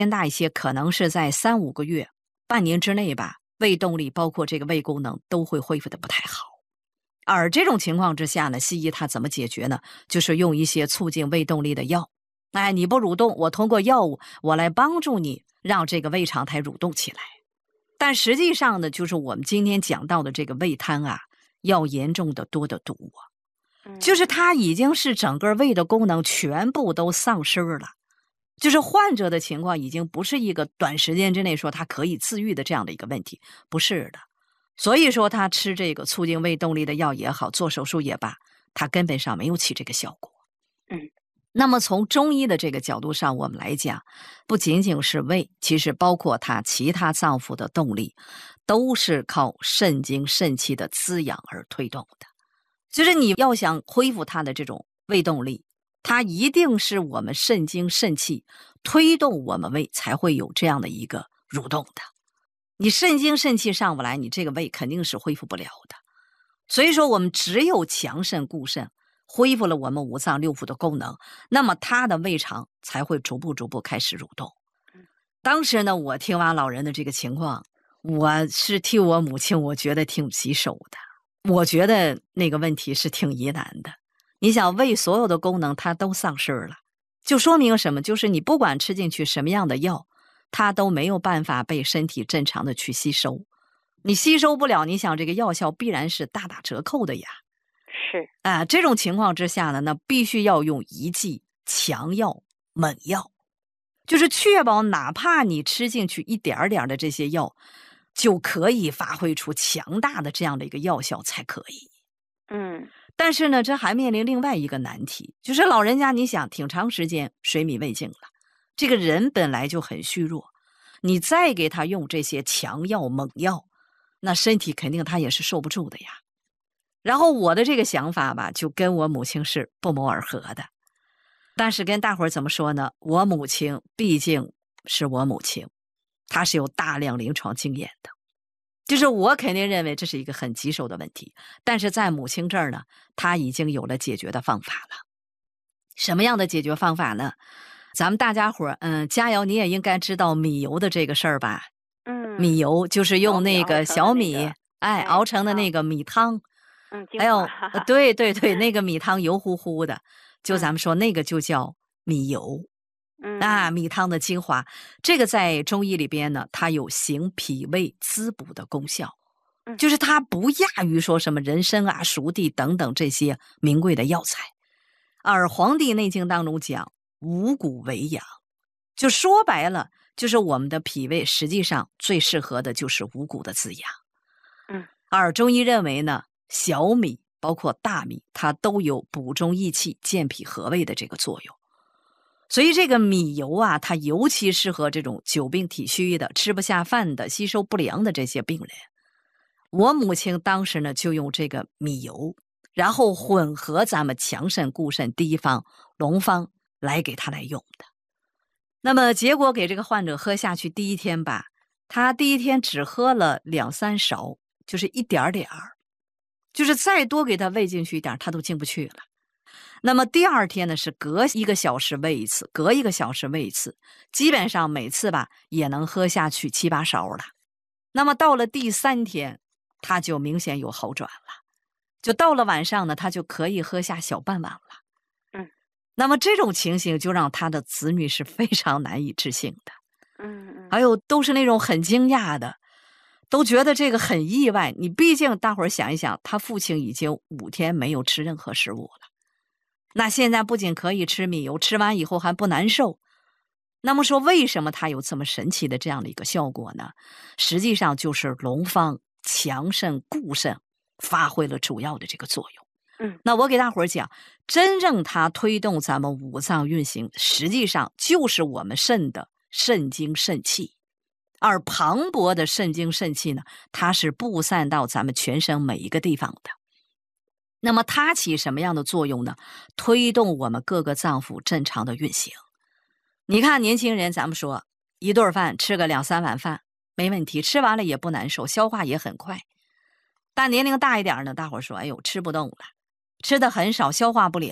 间大一些，可能是在3、5个月、半年之内吧，胃动力包括这个胃功能都会恢复的不太好。而这种情况之下呢，西医它怎么解决呢？就是用一些促进胃动力的药。哎，你不蠕动，我通过药物我来帮助你让这个胃肠苔蠕动起来。但实际上呢，就是我们今天讲到的这个胃瘫啊，要严重的多得多啊。就是它已经是整个胃的功能全部都丧失了，就是患者的情况已经不是一个短时间之内说他可以自愈的这样的一个问题，不是的。所以说他吃这个促进胃动力的药也好，做手术也罢，他根本上没有起这个效果。那么从中医的这个角度上我们来讲，不仅仅是胃，其实包括它其他脏腑的动力都是靠肾精肾气的滋养而推动的。就是你要想恢复它的这种胃动力，它一定是我们肾精肾气推动我们胃才会有这样的一个蠕动的。你肾精肾气上不来，你这个胃肯定是恢复不了的。所以说我们只有强肾固肾，恢复了我们五脏六腑的功能，那么它的胃肠才会逐步开始蠕动。当时呢，我听完老人的这个情况，我是替我母亲我觉得挺棘手的。我觉得那个问题是挺疑难的。你想胃所有的功能它都丧失了，就说明什么？就是你不管吃进去什么样的药，它都没有办法被身体正常的去吸收。你吸收不了，你想这个药效必然是大打折扣的呀。 是这种情况之下呢，那必须要用一剂强药猛药，就是确保哪怕你吃进去一点点的这些药，就可以发挥出强大的这样的一个药效才可以。但是呢，这还面临另外一个难题，就是老人家你想挺长时间水米未进了，这个人本来就很虚弱，你再给他用这些强药猛药，那身体肯定他也是受不住的呀。然后我的这个想法吧，就跟我母亲是不谋而合的。但是跟大伙儿怎么说呢？我母亲毕竟是我母亲，她是有大量临床经验的。就是我肯定认为这是一个很棘手的问题，但是在母亲这儿呢，她已经有了解决的方法了。什么样的解决方法呢？咱们大家伙儿，佳瑶你也应该知道米油的这个事儿吧？米油就是用那个小米，熬成的那个米汤。还有对，那个米汤油乎乎的，就咱们说那个就叫米油。米汤的精华，这个在中医里边呢，它有行脾胃滋补的功效，就是它不亚于说什么人参啊、熟地等等这些名贵的药材。而《黄帝内经》当中讲五谷为养，就说白了，就是我们的脾胃实际上最适合的就是五谷的滋养。而中医认为呢，小米包括大米，它都有补中益气、健脾和胃的这个作用。所以这个米油啊，它尤其适合这种久病体虚的、吃不下饭的、吸收不良的这些病人。我母亲当时呢，就用这个米油，然后混合咱们强肾固肾第一方、龙方来给他来用的。那么结果给这个患者喝下去第一天吧，他第一天只喝了2、3勺，就是一点点儿，就是再多给他喂进去一点，他都进不去了。那么第二天呢，是隔1个小时喂一次，隔1个小时喂一次，基本上每次吧也能喝下去7、8勺了。那么到了第3天，他就明显有好转了，就到了晚上呢，他就可以喝下小半碗了。那么这种情形就让他的子女是非常难以置信的。还有都是那种很惊讶的，都觉得这个很意外。你毕竟大伙儿想一想，他父亲已经5天没有吃任何食物了，那现在不仅可以吃米油，吃完以后还不难受。那么说为什么它有这么神奇的这样的一个效果呢？实际上就是龙方强肾固肾发挥了主要的这个作用。那我给大伙儿讲，真正它推动咱们五脏运行，实际上就是我们肾的肾精肾气。而磅礴的肾精肾气呢，它是布散到咱们全身每一个地方的。那么它起什么样的作用呢？推动我们各个脏腑正常的运行。你看年轻人，咱们说一顿饭吃个2、3碗饭没问题，吃完了也不难受，消化也很快。但年龄大一点呢，大伙说哎呦吃不动了，吃的很少，消化不了，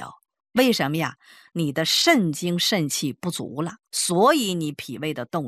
为什么呀？你的肾精肾气不足了，所以你脾胃的动